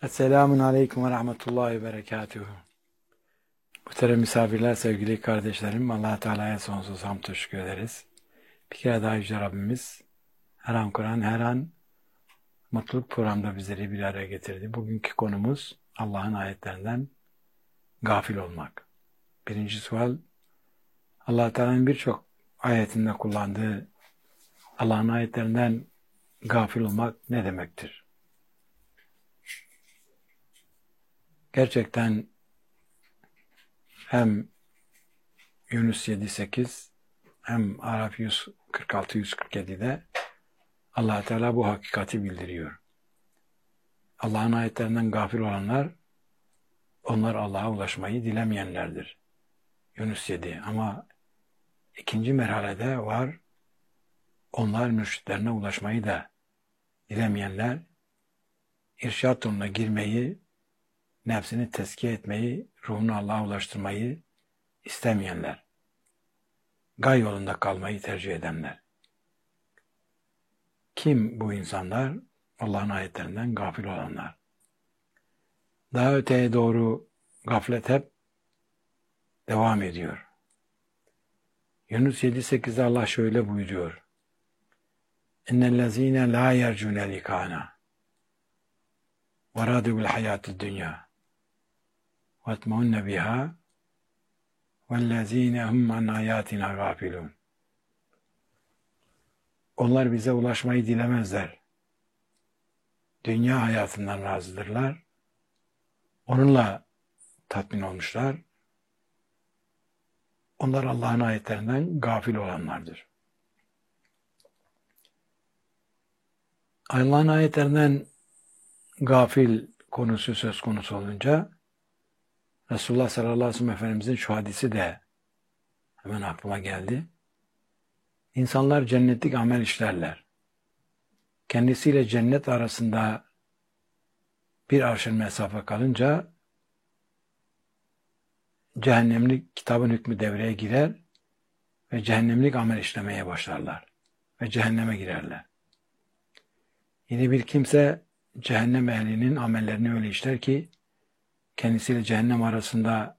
Esselamun Aleyküm ve Rahmetullahi ve Berekatuhu. Muhterem misafirler, sevgili kardeşlerim, Allah Teala'ya sonsuz hamd teşekkür ederiz. Bir kere daha Yüce Rabbimiz her an Kur'an, her an mutluluk programda bizleri bir araya getirdi. Bugünkü konumuz Allah'ın ayetlerinden gafil olmak. Birinci sual, Allah Teala'nın birçok ayetinde kullandığı Allah'ın ayetlerinden gafil olmak ne demektir? Gerçekten hem Yunus 7-8 hem Araf 146-147'de Allah Teala bu hakikati bildiriyor. Allah'ın ayetlerinden gafil olanlar, onlar Allah'a ulaşmayı dilemeyenlerdir. Yunus 7. Ama ikinci merhalede var, onlar mürşitlerine ulaşmayı da dilemeyenler, irşad yoluna girmeyi, nefsini tezkiye etmeyi, ruhunu Allah'a ulaştırmayı istemeyenler, gay yolunda kalmayı tercih edenler. Kim bu insanlar? Allah'ın ayetlerinden gafil olanlar. Daha öteye doğru gaflet hep devam ediyor. Yunus 7-8'de Allah şöyle buyuruyor. İnnellezîne lâ yercûne likâna ve râdû bil hayâtid dünyâ ve etmeunne bihâ vellezîne hum an âyâtina gâfilûn. Onlar bize ulaşmayı dilemezler. Dünya hayatından razıdırlar. Onunla tatmin olmuşlar. Onlar Allah'ın ayetlerinden gafil olanlardır. Allah'ın ayetlerinden gafil konusu söz konusu olunca Resulullah sallallahu aleyhi ve sellem Efendimizin şu hadisi de hemen aklıma geldi. İnsanlar cennetlik amel işlerler. Kendisiyle cennet arasında bir arşın mesafe kalınca cehennemlik kitabın hükmü devreye girer ve cehennemlik amel işlemeye başlarlar ve cehenneme girerler. Yine bir kimse cehennem ehlinin amellerini öyle işler ki kendisiyle cehennem arasında